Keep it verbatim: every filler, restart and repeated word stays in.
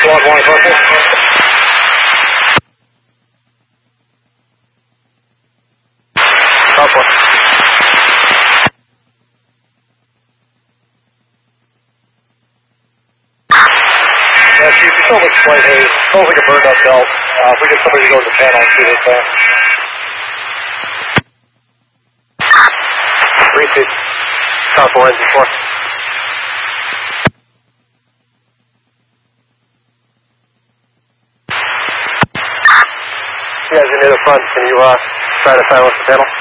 Squad one, perfect. Top one. Yeah, Chief, you still looks quite haze. Smells like a burned up belt. Uh, if we get somebody to go to the panel and see this there. Three feet. Top four, engine four. You guys are near the front. Can you uh, try to silence the panel?